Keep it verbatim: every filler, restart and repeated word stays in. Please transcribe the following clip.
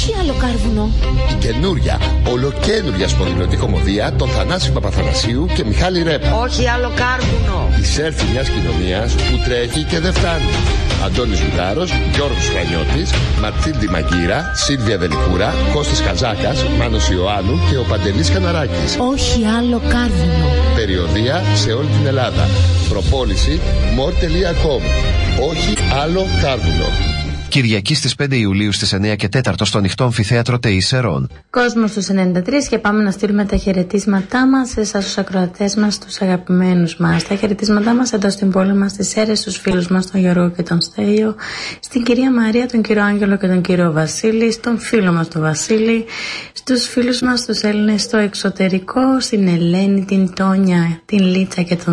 Όχι άλλο κάρβουνο. Η καινούρια, ολοκαίνουρια σπονδυλωτή κομμωδία των Θανάση Παπαθανασίου και Μιχάλη Ρέπα. Όχι άλλο κάρβουνο. Η σέλφη μιας κοινωνίας που τρέχει και δεν φτάνει. Αντώνης Ζουγάρος, Γιώργος Φρανιώτης, Μαρθίλντη Μαγκύρα, Σίλβια Δελικούρα, Κώστας Καζάκας, Μάνος Ιωάννου και ο Παντελής Καναράκης. Όχι άλλο κάρβουνο. Περιοδεία σε όλη την Ελλάδα. Προπόληση μορ τελεία κομ. Όχι άλλο κάρβουνο. Κυριακή στις πέντε Ιουλίου στις εννιά και τέσσερα στο ανοιχτό αμφιθέατρο ΤΕΙ Σερών. Κόσμος στους ενενήντα τρία και πάμε να στείλουμε τα χαιρετίσματά μας σε εσάς τους ακροατές μας, τους αγαπημένους μας. Τα χαιρετίσματά μας εδώ στην πόλη μας, στις Σέρρες, στους φίλους μας, τον Γιώργο και τον Στέλιο, στην κυρία Μαρία, τον κύριο Άγγελο και τον κύριο Βασίλη, στον φίλο μας τον Βασίλη, στους φίλους μας τους Έλληνες στο εξωτερικό, στην Ελένη, την Τόνια, την Λίτσα και τον